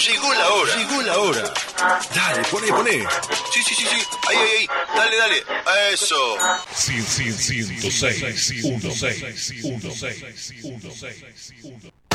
Llegó la hora. Llegó la hora. Dale, poné. Sí. Ahí. Dale. Eso. 106.6.